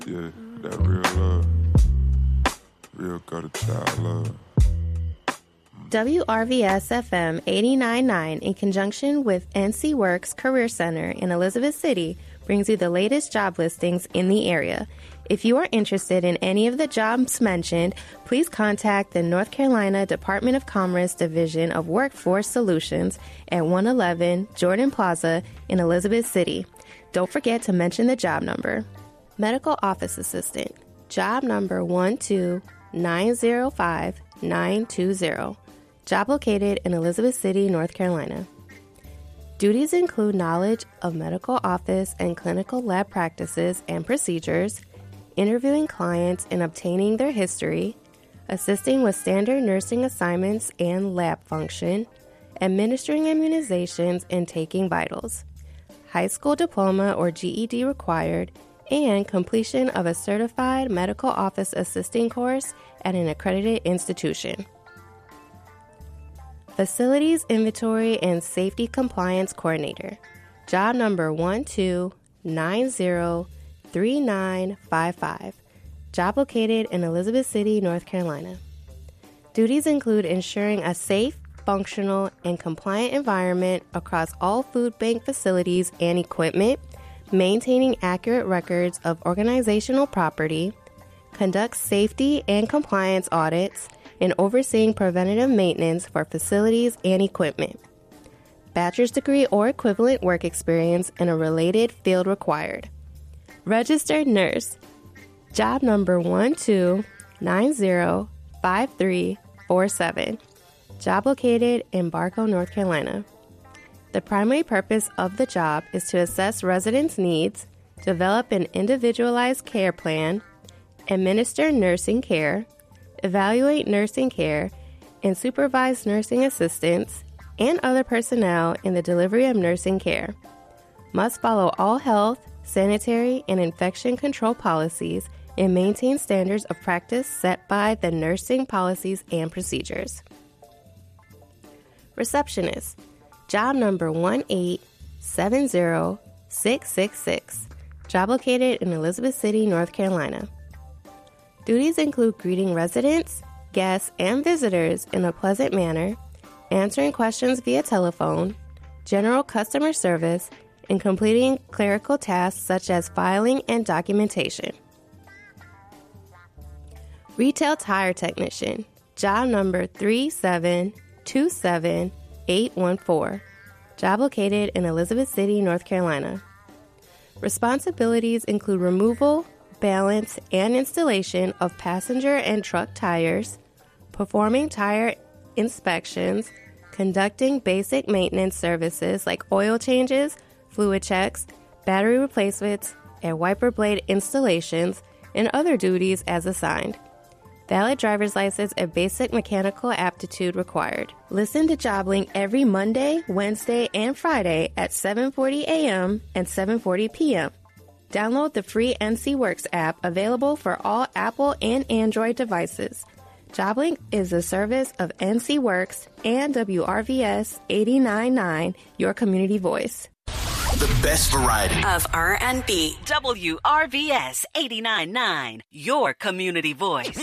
Yeah, that real love. Real gutter child love. WRVS-FM 89.9 in conjunction with NC Works Career Center in Elizabeth City brings you the latest job listings in the area. If you are interested in any of the jobs mentioned, please contact the North Carolina Department of Commerce Division of Workforce Solutions at 111 Jordan Plaza in Elizabeth City. Don't forget to mention the job number. Medical Office Assistant, job number 12905-920. Job located in Elizabeth City, North Carolina. Duties include knowledge of medical office and clinical lab practices and procedures, interviewing clients and obtaining their history, assisting with standard nursing assignments and lab function, administering immunizations, and taking vitals. High school diploma or GED required, and completion of a certified medical office assisting course at an accredited institution. Facilities Inventory and Safety Compliance Coordinator, job number 12903955. Job located in Elizabeth City, North Carolina. Duties include ensuring a safe, functional, and compliant environment across all food bank facilities and equipment, maintaining accurate records of organizational property, conduct safety and compliance audits, and overseeing preventative maintenance for facilities and equipment. Bachelor's degree or equivalent work experience in a related field required. Registered nurse, job number 12905347. Job located in Barco, North Carolina. The primary purpose of the job is to assess residents' needs, develop an individualized care plan, administer nursing care, evaluate nursing care, and supervise nursing assistants and other personnel in the delivery of nursing care. Must follow all health, sanitary, and infection control policies and maintain standards of practice set by the nursing policies and procedures. Receptionist, job number 1870666. Job located in Elizabeth City, North Carolina. Duties include greeting residents, guests, and visitors in a pleasant manner, answering questions via telephone, general customer service, and completing clerical tasks such as filing and documentation. Retail Tire Technician, job number 3727814. Job located in Elizabeth City, North Carolina. Responsibilities include removal, balance, and installation of passenger and truck tires, performing tire inspections, conducting basic maintenance services like oil changes, fluid checks, battery replacements, and wiper blade installations, and other duties as assigned. Valid driver's license and basic mechanical aptitude required. Listen to JobLink every Monday, Wednesday, and Friday at 7:40 a.m. and 7:40 p.m. Download the free NC Works app available for all Apple and Android devices. JobLink is a service of NC Works and WRVS 89.9, your community voice. The best variety of R&B. WRVS 89.9, your community voice.